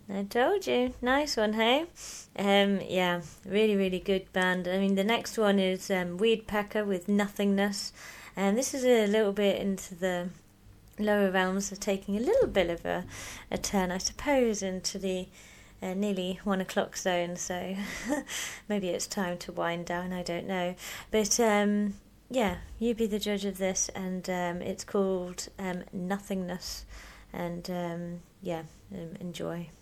I told you. Nice one, hey? Yeah, really, really good band. I mean, the next one is Weedpecker with Nothingness. And this is a little bit into the lower realms of taking a little bit of a turn, I suppose, into the nearly 1 o'clock zone. So maybe it's time to wind down, I don't know. But yeah, you be the judge of this. And it's called Nothingness. And yeah, enjoy.